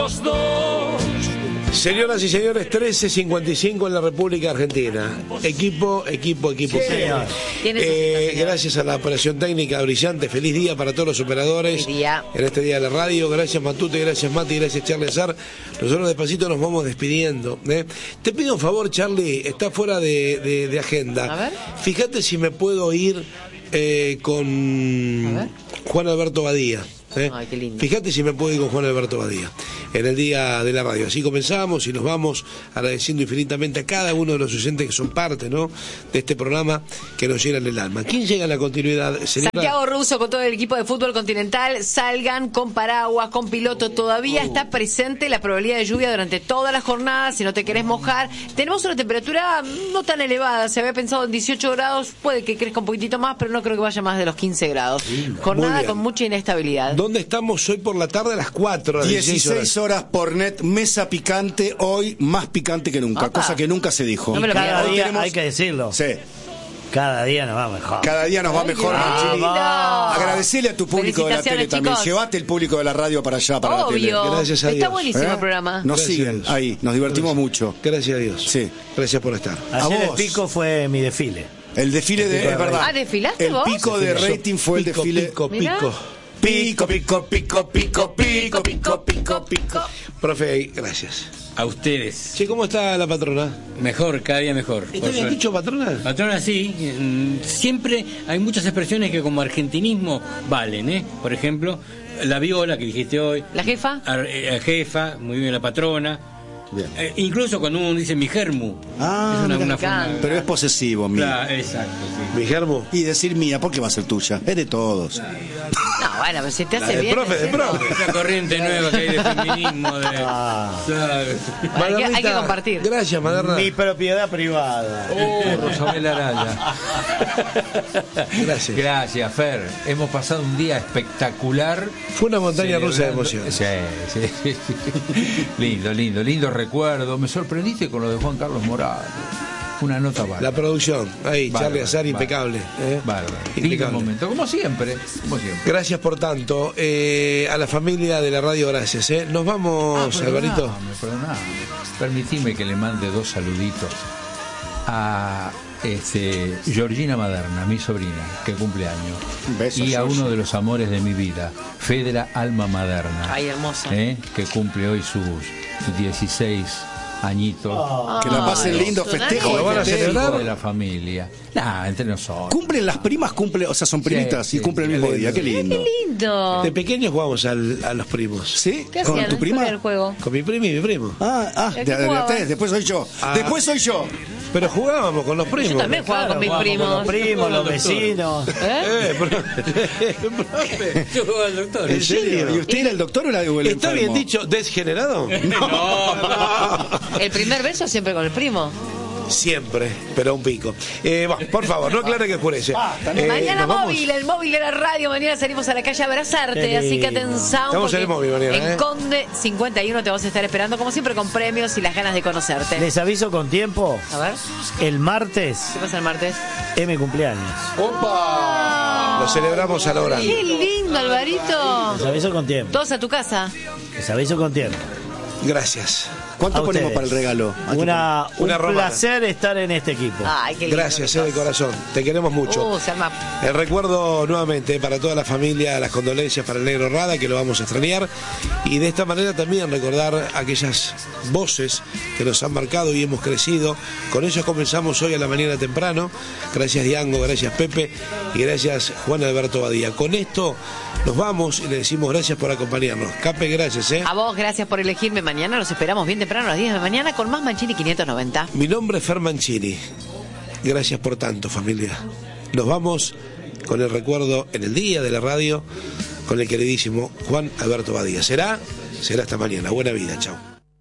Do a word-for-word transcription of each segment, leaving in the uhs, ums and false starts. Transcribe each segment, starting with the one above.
Señoras y señores, trece cincuenta y cinco en la República Argentina. Equipo, equipo, equipo. Sí, señor. Eh, gracias a la operación técnica brillante. Feliz día para todos los operadores. Feliz día. En este día de la radio. Gracias Matute, gracias Mati, gracias Charlie Azar. Nosotros despacito nos vamos despidiendo. ¿eh? Te pido un favor, Charlie. Está fuera de, de, de agenda. A ver. Fíjate si me puedo ir eh, con Juan Alberto Badía. ¿Eh? Ay, qué lindo. Fíjate si me puedo ir con Juan Alberto Badía en el día de la radio. Así comenzamos y nos vamos agradeciendo infinitamente a cada uno de los oyentes que son parte, ¿no?, de este programa que nos llenan el alma. ¿Quién llega en la continuidad, señora? Santiago Russo con todo el equipo de fútbol continental. Salgan con paraguas, con piloto. Todavía está presente la probabilidad de lluvia durante toda la jornada. Si no te querés mojar, tenemos una temperatura no tan elevada. Se había pensado en dieciocho grados. Puede que crezca un poquitito más, pero no creo que vaya más de los quince grados. Jornada con mucha inestabilidad. ¿Dónde estamos hoy por la tarde a las cuatro? A las dieciséis horas por net, mesa picante, hoy más picante que nunca, Opa. cosa que nunca se dijo. No me lo Cada Hoy día, tenemos- hay que decirlo, Sí, cada día nos va mejor. cada día nos va mejor, Manchini. Vamos. Agradecerle a tu público de la tele Felicitaciones, también. chicos. Llevaste el público de la radio para allá, para la tele. Obvio. Gracias a Está Dios. buenísimo ¿Eh? el programa. Nos Gracias a siguen Dios. ahí, nos divertimos mucho. Gracias a Dios. Sí. Gracias por estar. Ayer A el vos. pico fue mi desfile. El desfile de, es verdad. Ah, ¿desfilaste El vos? pico de rating fue el Pico, desfile. Pico, Mirá. pico. Pico, pico, pico, pico, pico, pico, pico, pico. Profe, gracias. A ustedes. Che, ¿cómo está la patrona? Mejor, cada día mejor. ¿Está por bien suerte. dicho, patrona? Patrona, sí. mm, Siempre hay muchas expresiones que como argentinismo valen, ¿eh? Por ejemplo, la viola que dijiste hoy. ¿La jefa? ar- eh, jefa, muy bien la patrona. Bien. Eh, incluso cuando uno dice mi germu. Ah, es una, mira. una forma. Pero es posesivo, mía. Claro, exacto, sí. Mi germo. Y decir mía, ¿por qué va a ser tuya? Es de todos. No, bueno, pero si te La hace del bien. profe, del decirlo. profe. Esa corriente nueva que hay de feminismo. De, Ah. ¿sabes? Hay que- hay que Madernita, compartir. Gracias, Maderna. Mi propiedad privada. Oh, Rosabel Araya. Gracias. Gracias, Fer. Hemos pasado un día espectacular. Fue una montaña rusa de Celebrando- emociones. Sí, sí, sí, sí. Lindo, lindo, lindo recuerdo. Me sorprendiste con lo de Juan Carlos Morales. Una nota bárbara. La producción, ahí, Bárbaro, Charlie Azar, bárbaro. impecable. ¿eh? Bárbaro. Lindo Impecable. momento, como siempre. Como siempre. Gracias por tanto. Eh, a la familia de la radio, gracias. ¿eh? Nos vamos, Ah, Alvarito. perdoname, perdoname. Permitime que le mande dos saluditos a este, Georgina Maderna, mi sobrina, que cumple años. Besos, y a Georgi. uno de los amores de mi vida, Fedra Alma Maderna. Ay, hermosa. ¿eh? Que cumple hoy sus dieciséis añitos. Que la pasen Ay, lindo, sonante. festejo. ¿Lo van a festejo. celebrar? De la familia. Nah, entre nosotros. Cumplen las primas, cumple, o sea, son primitas Sí, y sí, cumplen el qué mismo lindo. día. Qué lindo. Qué lindo. De pequeños jugamos al- a los primos. ¿Sí? ¿Qué ¿Con hacían? tu prima? ¿Cuál era el juego? Con mi primo y mi primo. Ah, ah, ¿A qué de, de, de jugaban? ustedes, después soy yo. Ah. Después soy yo. Pero jugábamos con los primos. Yo también jugaba con mis Jugamos primos. Con los primos, los vecinos. ¿Eh? Eh, pero- profe, Yo juego al doctor. ¿En serio? ¿Y usted era el doctor o era el ¿Está bien enfermo? dicho desgenerado? El primer beso siempre con el primo. Siempre, pero a un pico. Eh, bueno, por favor, no aclare que oscurece. Eh, Mañana ¿nos vamos? móvil, el móvil de la radio. Mañana salimos a la calle a abrazarte. Qué Así que lindo. atención. Estamos en el porque móvil mañana, En ¿eh? Conde cincuenta y uno te vas a estar esperando, como siempre, con premios y las ganas de conocerte. Les aviso con tiempo. A ver, El martes ¿qué pasa el martes? es mi cumpleaños. Lo celebramos a lo ¡Qué grande. lindo, Alvarito! Les aviso con tiempo. Todos a tu casa. Les aviso con tiempo. Gracias. ¿Cuánto A ponemos ustedes. para el regalo? Una, un Una romana. placer estar en este equipo. Ay, qué lindo. Gracias, eh, de corazón. Te queremos mucho. Uh, se arma. El recuerdo nuevamente para toda la familia, las condolencias para el negro Rada, que lo vamos a extrañar, y de esta manera también recordar aquellas voces que nos han marcado y hemos crecido. Con ellos comenzamos hoy a la mañana temprano. Gracias Diango, gracias Pepe y gracias Juan Alberto Badía. Con esto nos vamos y le decimos gracias por acompañarnos. Cape, gracias. ¿eh? A vos, gracias por elegirme. Mañana los esperamos bien temprano a las diez de la mañana con más Manchini quinientos noventa. Mi nombre es Fer Mancini. Gracias por tanto, familia. Nos vamos con el recuerdo en el día de la radio con el queridísimo Juan Alberto Badía. ¿Será? Será hasta mañana. Buena vida. Chao.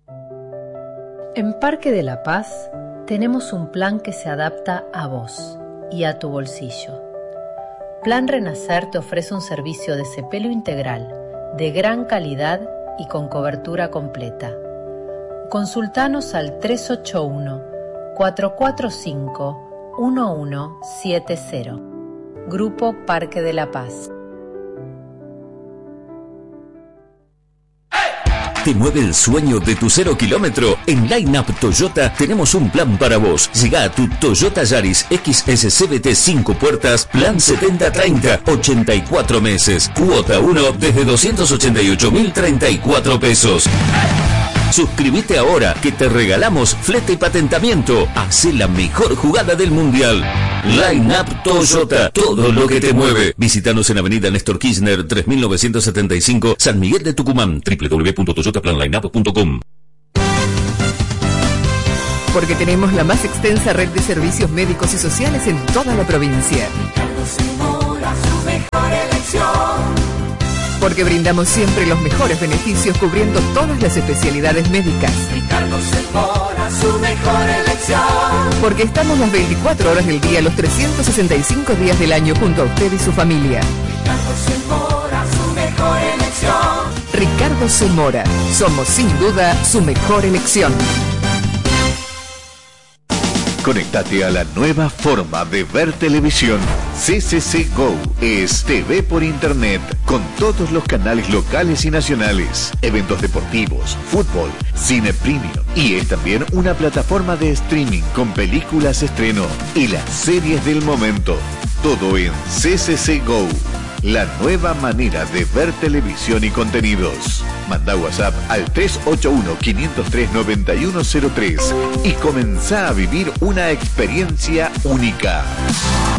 En Parque de la Paz tenemos un plan que se adapta a vos y a tu bolsillo. Plan Renacer te ofrece un servicio de cepelo integral, de gran calidad y con cobertura completa. Consultanos al tres ocho uno, cuatro cuatro cinco, uno uno siete cero. Grupo Parque de la Paz. ¿Te mueve el sueño de tu cero kilómetro? En Line Up Toyota tenemos un plan para vos. Llega a tu Toyota Yaris X S C V T cinco puertas, plan setenta treinta, ochenta y cuatro meses. Cuota uno desde doscientos ochenta y ocho mil treinta y cuatro pesos. Suscríbete ahora que te regalamos flete y patentamiento. Hacé la mejor jugada del mundial. Line Up Toyota, todo lo que te mueve. Visítanos en Avenida Néstor Kirchner tres mil novecientos setenta y cinco, San Miguel de Tucumán. doble u doble u doble u punto toyota plan line up punto com. Porque tenemos la más extensa red de servicios médicos y sociales en toda la provincia. Ricardo Zamora, su mejor elección. Porque brindamos siempre los mejores beneficios cubriendo todas las especialidades médicas. Ricardo Zamora, su mejor elección. Porque estamos las veinticuatro horas del día, los trescientos sesenta y cinco días del año junto a usted y su familia. Ricardo Zamora, su mejor elección. Ricardo Zamora, somos sin duda su mejor elección. Conéctate a la nueva forma de ver televisión. C C C Go es T V por internet con todos los canales locales y nacionales, eventos deportivos, fútbol, cine premium y es también una plataforma de streaming con películas estreno y las series del momento. Todo en C C C Go. La nueva manera de ver televisión y contenidos. Manda WhatsApp al tres ocho uno, cinco cero tres, nueve uno cero tres y comenzá a vivir una experiencia única.